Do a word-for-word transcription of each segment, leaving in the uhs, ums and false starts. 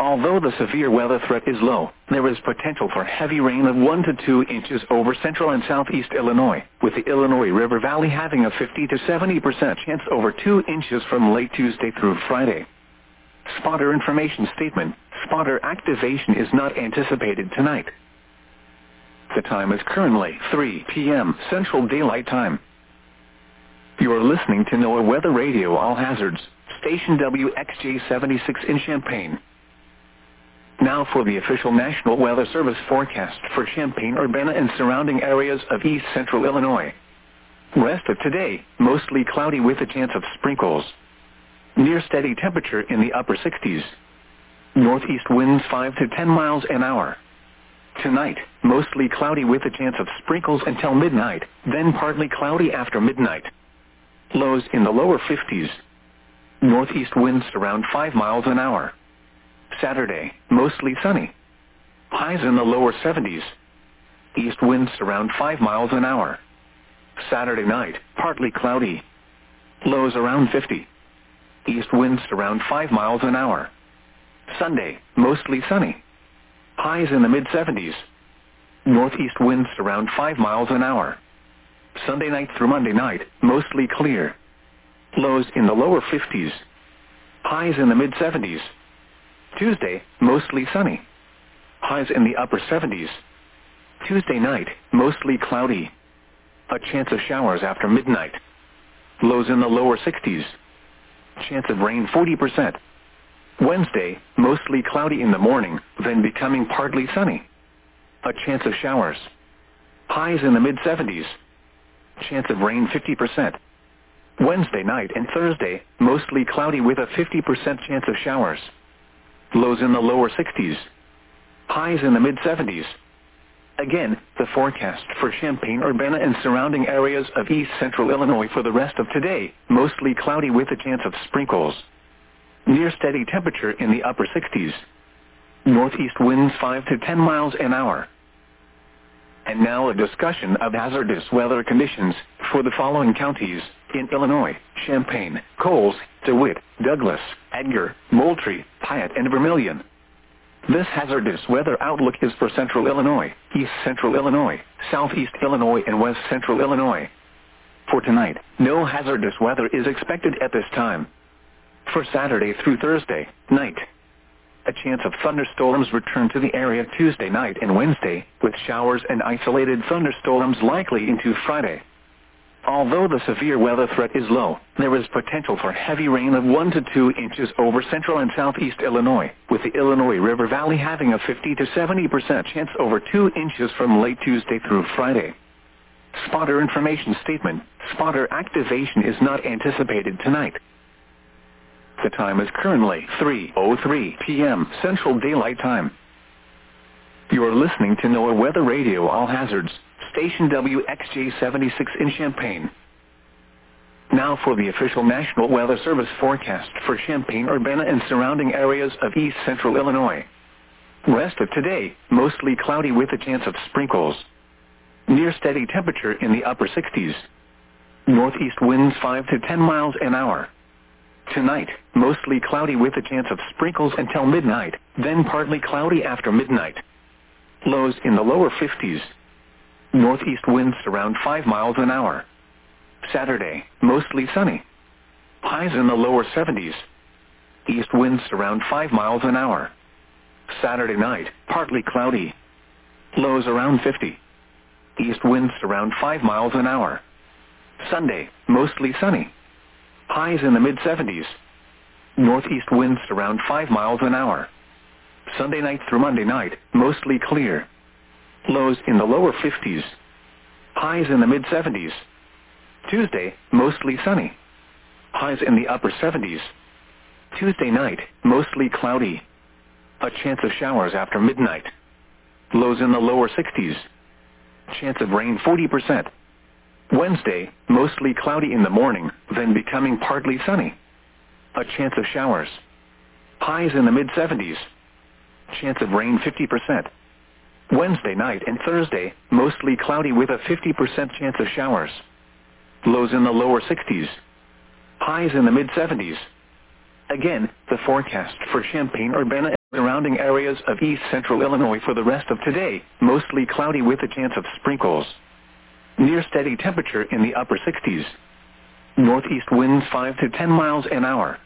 Although the severe weather threat is low, there is potential for heavy rain of one to two inches over central and southeast Illinois, with the Illinois River Valley having a fifty to seventy percent chance over two inches from late Tuesday through Friday. Spotter information statement: spotter activation is not anticipated tonight. The time is currently three p m Central Daylight Time. You are listening to NOAA Weather Radio All Hazards, station W X J seventy-six in Champaign. Now for the official National Weather Service forecast for Champaign-Urbana and surrounding areas of east central Illinois. Rest of today, mostly cloudy with a chance of sprinkles. Near steady temperature in the upper sixties. Northeast winds five to ten miles an hour. Tonight, mostly cloudy with a chance of sprinkles until midnight, then partly cloudy after midnight. Lows in the lower fifties. Northeast winds around five miles an hour. Saturday, mostly sunny. Highs in the lower seventies. East winds around five miles an hour. Saturday night, partly cloudy. Lows around fifty. East winds around five miles an hour. Sunday, mostly sunny. Highs in the mid seventies. Northeast winds around five miles an hour. Sunday night through Monday night, mostly clear. Lows in the lower fifties. Highs in the mid seventies. Tuesday, mostly sunny. Highs in the upper seventies. Tuesday night, mostly cloudy. A chance of showers after midnight. Lows in the lower sixties. Chance of rain forty percent. Wednesday, mostly cloudy in the morning, then becoming partly sunny. A chance of showers. Highs in the mid seventies. Chance of rain fifty percent. Wednesday night and Thursday, mostly cloudy with a fifty percent chance of showers. Lows in the lower sixties. Highs in the mid seventies. Again, the forecast for Champaign-Urbana and surrounding areas of east central Illinois for the rest of today, mostly cloudy with a chance of sprinkles. Near steady temperature in the upper sixties. Northeast winds five to ten miles an hour. And now a discussion of hazardous weather conditions for the following counties in Illinois: Champaign, Coles, DeWitt, Douglas, Edgar, Moultrie, Piatt, and Vermilion. This hazardous weather outlook is for central Illinois, east central Illinois, southeast Illinois, and west central Illinois. For tonight, no hazardous weather is expected at this time. For Saturday through Thursday night, a chance of thunderstorms return to the area Tuesday night and Wednesday, with showers and isolated thunderstorms likely into Friday. Although the severe weather threat is low, there is potential for heavy rain of one to two inches over central and southeast Illinois, with the Illinois River Valley having a fifty to seventy percent chance over two inches from late Tuesday through Friday. Spotter information statement: spotter activation is not anticipated tonight. The time is currently three oh three p m Central Daylight Time. You are listening to NOAA Weather Radio All Hazards, station W X J seventy-six in Champaign. Now for the official National Weather Service forecast for Champaign-Urbana and surrounding areas of east central Illinois. Rest of today, mostly cloudy with a chance of sprinkles. Near steady temperature in the upper sixties. Northeast winds five to ten miles an hour. Tonight, mostly cloudy with a chance of sprinkles until midnight, then partly cloudy after midnight. Lows in the lower fifties. Northeast winds around five miles an hour. Saturday, mostly sunny. Highs in the lower seventies. East winds around five miles an hour. Saturday night, partly cloudy. Lows around fifty. East winds around five miles an hour. Sunday, mostly sunny. Highs in the mid seventies. Northeast winds around five miles an hour. Sunday night through Monday night, mostly clear. Lows in the lower fifties. Highs in the mid seventies. Tuesday, mostly sunny. Highs in the upper seventies. Tuesday night, mostly cloudy. A chance of showers after midnight. Lows in the lower sixties. Chance of rain forty percent. Wednesday, mostly cloudy in the morning, then becoming partly sunny. A chance of showers. Highs in the mid seventies. Chance of rain fifty percent. Wednesday night and Thursday, mostly cloudy with a fifty percent chance of showers. Lows in the lower sixties. Highs in the mid seventies. Again, the forecast for Champaign-Urbana Surrounding areas of east central Illinois for the rest of today, mostly cloudy with a chance of sprinkles. Near steady temperature in the upper sixties. Northeast winds five to ten miles an hour.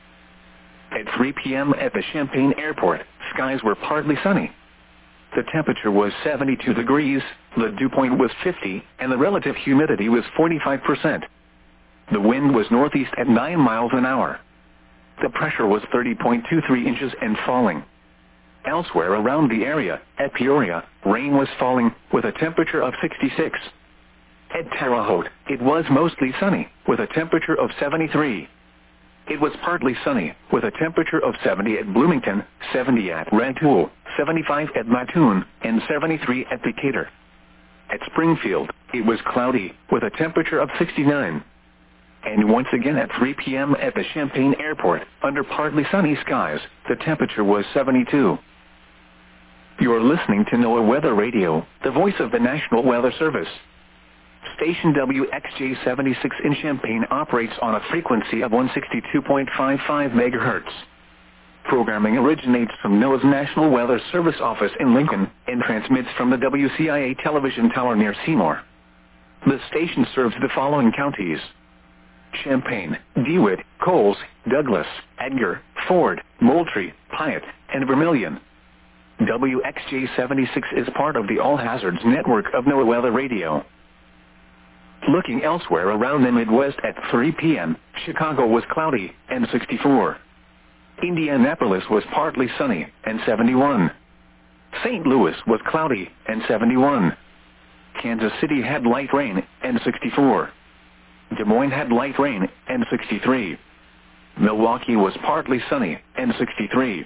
At three p m at the Champaign Airport, skies were partly sunny. The temperature was seventy-two degrees, the dew point was fifty, and the relative humidity was forty-five percent. The wind was northeast at nine miles an hour. The pressure was thirty point two three inches and falling. Elsewhere around the area, at Peoria, rain was falling, with a temperature of sixty-six. At Terre Haute, it was mostly sunny, with a temperature of seventy-three. It was partly sunny, with a temperature of seventy at Bloomington, seventy at Rantoul, seventy-five at Mattoon, and seventy-three at Decatur. At Springfield, it was cloudy, with a temperature of sixty-nine. And once again at three p m at the Champaign Airport, under partly sunny skies, the temperature was seventy-two. You're listening to NOAA Weather Radio, the voice of the National Weather Service. Station W X J seventy-six in Champaign operates on a frequency of one sixty-two point five five megahertz. Programming originates from NOAA's National Weather Service office in Lincoln and transmits from the W C I A television tower near Seymour. The station serves the following counties: Champaign, DeWitt, Coles, Douglas, Edgar, Ford, Moultrie, Piatt, and Vermilion. W X J seventy-six is part of the All Hazards network of NOAA Weather Radio. Looking elsewhere around the Midwest at three p m, Chicago was cloudy and sixty-four. Indianapolis was partly sunny and seventy-one. Saint Louis was cloudy and seventy-one. Kansas City had light rain and sixty-four. Des Moines had light rain and sixty-three. Milwaukee was partly sunny and sixty-three.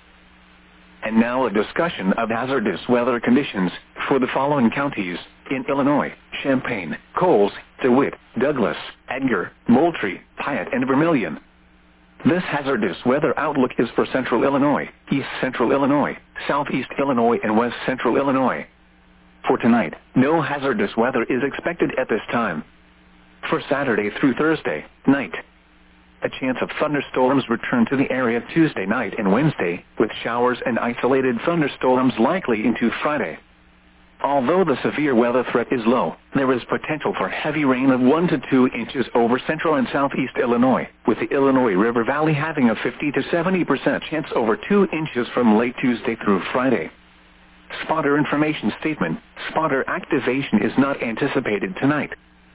And now a discussion of hazardous weather conditions for the following counties in Illinois: Champaign, Coles, DeWitt, Douglas, Edgar, Moultrie, Piatt, and Vermilion. This hazardous weather outlook is for central Illinois, east central Illinois, southeast Illinois, and west central Illinois. For tonight, no hazardous weather is expected at this time. For Saturday through Thursday night, a chance of thunderstorms return to the area Tuesday night and Wednesday, with showers and isolated thunderstorms likely into Friday. Although the severe weather threat is low, there is potential for heavy rain of one to two inches over central and southeast Illinois, with the Illinois River Valley having a fifty to seventy percent chance over two inches from late Tuesday through Friday. Spotter information statement: spotter activation is not anticipated tonight.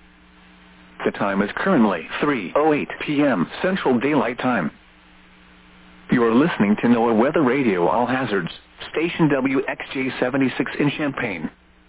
The time is currently three oh eight p m Central Daylight Time. You're listening to NOAA Weather Radio All Hazards, Station W X J seventy-six in Champaign.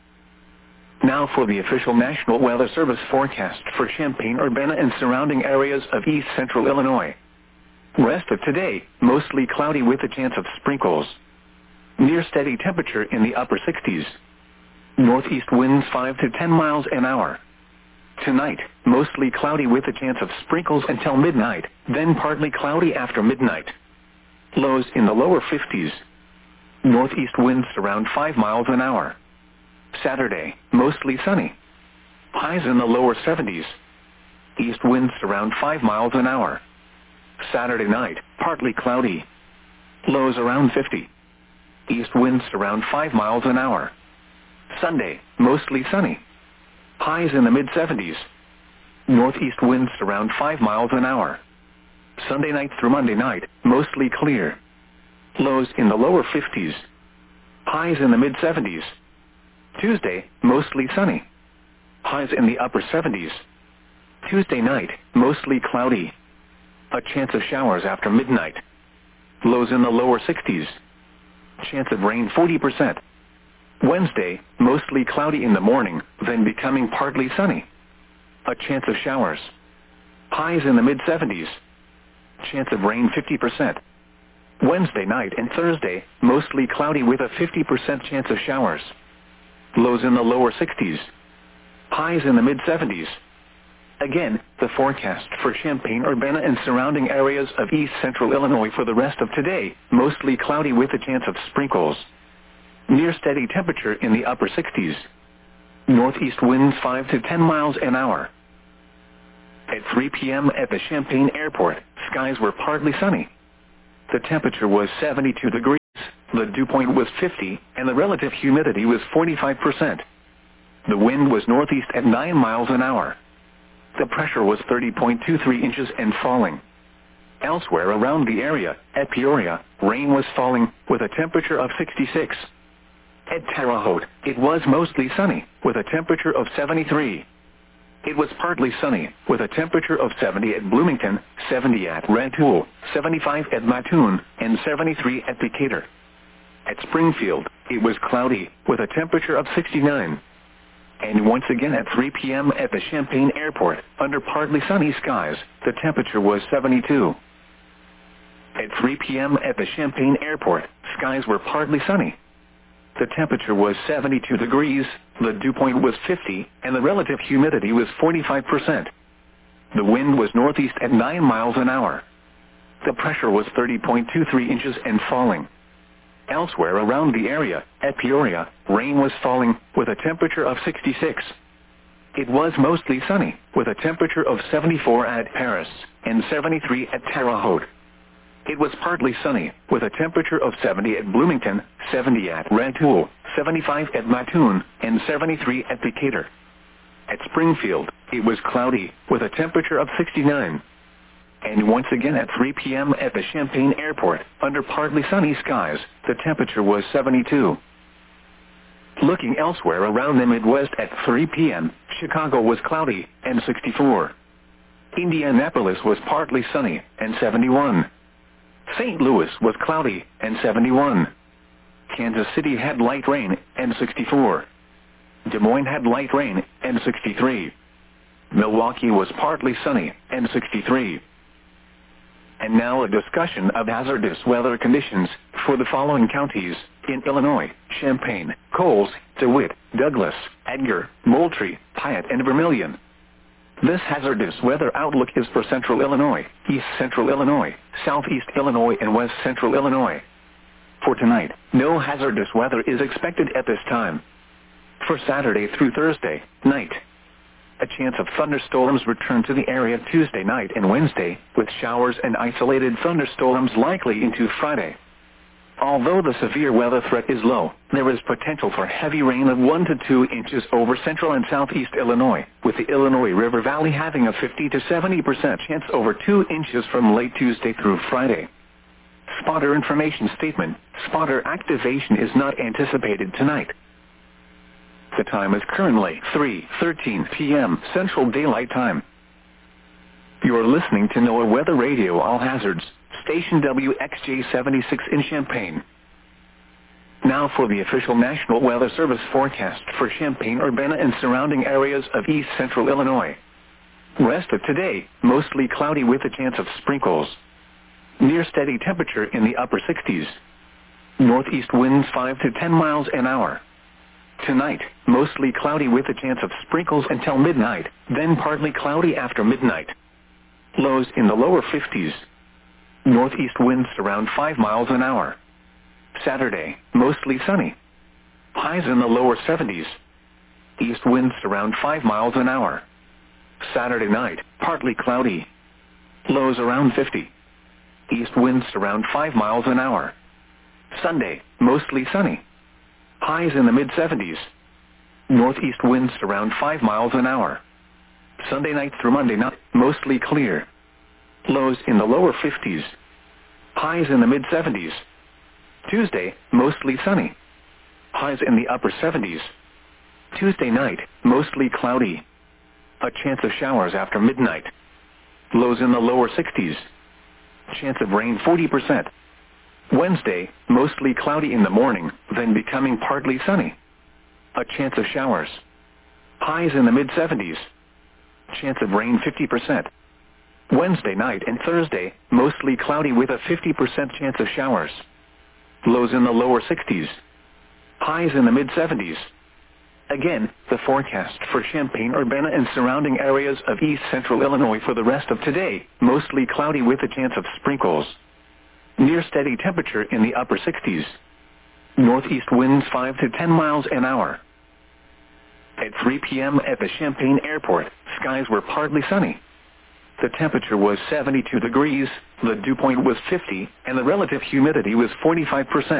Now for the official National Weather Service forecast for Champaign, Urbana, and surrounding areas of east central Illinois. Rest of today, mostly cloudy with a chance of sprinkles. Near steady temperature in the upper sixties. Northeast winds five to ten miles an hour. Tonight, mostly cloudy with a chance of sprinkles until midnight, then partly cloudy after midnight. Lows in the lower fifties. Northeast winds around five miles an hour. Saturday, mostly sunny. Highs in the lower seventies. East winds around five miles an hour. Saturday night, partly cloudy. Lows around fifty. East winds around five miles an hour. Sunday, mostly sunny. Highs in the mid seventies. Northeast winds around five miles an hour. Sunday night through Monday night, mostly clear. Lows in the lower fifties. Highs in the mid seventies. Tuesday, mostly sunny. Highs in the upper seventies. Tuesday night, mostly cloudy. A chance of showers after midnight. Lows in the lower sixties. Chance of rain forty percent. Wednesday, mostly cloudy in the morning, then becoming partly sunny. A chance of showers. Highs in the mid seventies. Chance of rain fifty percent. Wednesday night and Thursday, mostly cloudy with a fifty percent chance of showers. Lows in the lower sixties. Highs in the mid seventies. Again, the forecast for Champaign, Urbana, and surrounding areas of east central Illinois for the rest of today, mostly cloudy with a chance of sprinkles. Near steady temperature in the upper sixties. Northeast winds five to ten miles an hour. At three p m at the Champaign Airport, skies were partly sunny. The temperature was seventy-two degrees. the dew point was fifty, and the relative humidity was forty-five percent. The wind was northeast at nine miles an hour. The pressure was thirty point two three inches and falling. Elsewhere around the area, at Peoria, rain was falling, with a temperature of sixty-six. At Terre Haute, it was mostly sunny, with a temperature of seventy-three. It was partly sunny, with a temperature of seventy at Bloomington, seventy at Rantoul, seventy-five at Mattoon, and seventy-three at Decatur. At Springfield, it was cloudy, with a temperature of sixty-nine. And once again at three p m at the Champaign Airport, under partly sunny skies, the temperature was seventy-two. At three p m at the Champaign Airport, skies were partly sunny. The temperature was seventy-two degrees, the dew point was fifty, and the relative humidity was forty-five percent. The wind was northeast at nine miles an hour. The pressure was thirty point two three inches and falling. Elsewhere around the area, at Peoria, rain was falling, with a temperature of sixty-six. It was mostly sunny, with a temperature of seventy-four at Paris, and seventy-three at Terre Haute. It was partly sunny, with a temperature of seventy at Bloomington, seventy at Rantoul, seventy-five at Mattoon, and seventy-three at Decatur. At Springfield, it was cloudy, with a temperature of sixty-nine. And once again at three p m at the Champaign Airport, under partly sunny skies, the temperature was seventy-two. Looking elsewhere around the Midwest at three p m, Chicago was cloudy, and sixty-four. Indianapolis was partly sunny, and seventy-one. Saint Louis was cloudy, and seventy-one. Kansas City had light rain, and sixty-four. Des Moines had light rain, and sixty-three. Milwaukee was partly sunny, and sixty-three. And now a discussion of hazardous weather conditions for the following counties in Illinois: Champaign, Coles, DeWitt, Douglas, Edgar, Moultrie, Piatt, and Vermilion. This hazardous weather outlook is for Central Illinois, East Central Illinois, Southeast Illinois, and West Central Illinois. For tonight, no hazardous weather is expected at this time. For Saturday through Thursday night, a chance of thunderstorms return to the area Tuesday night and Wednesday, with showers and isolated thunderstorms likely into Friday. Although the severe weather threat is low, there is potential for heavy rain of one to two inches over central and southeast Illinois, with the Illinois River Valley having a fifty to seventy percent chance over two inches from late Tuesday through Friday. Spotter information statement: spotter activation is not anticipated tonight. The time is currently three thirteen p m Central Daylight Time. You are listening to NOAA Weather Radio All Hazards, station W X J seventy-six in Champaign. Now for the official National Weather Service forecast for Champaign-Urbana and surrounding areas of East Central Illinois. Rest of today, mostly cloudy with a chance of sprinkles. Near steady temperature in the upper sixties. Northeast winds five to ten miles an hour. Tonight, mostly cloudy with a chance of sprinkles until midnight, then partly cloudy after midnight. Lows in the lower fifties. Northeast winds around five miles an hour. Saturday, mostly sunny. Highs in the lower seventies. East winds around five miles an hour. Saturday night, partly cloudy. Lows around fifty. East winds around five miles an hour. Sunday, mostly sunny. Highs in the mid seventies. Northeast winds around five miles an hour. Sunday night through Monday night, mostly clear. Lows in the lower fifties. Highs in the mid seventies. Tuesday, mostly sunny. Highs in the upper seventies. Tuesday night, mostly cloudy. A chance of showers after midnight. Lows in the lower sixties. Chance of rain forty percent. Wednesday, mostly cloudy in the morning, then becoming partly sunny. A chance of showers. Highs in the mid seventies. Chance of rain fifty percent. Wednesday night and Thursday, mostly cloudy with a fifty percent chance of showers. Lows in the lower sixties. Highs in the mid seventies. Again, the forecast for Champaign-Urbana and surrounding areas of East Central Illinois for the rest of today, mostly cloudy with a chance of sprinkles. Near steady temperature in the upper sixties. Northeast winds five to ten miles an hour. At three p m at the Champaign Airport, skies were partly sunny. The temperature was seventy-two degrees, the dew point was fifty, and the relative humidity was forty-five percent.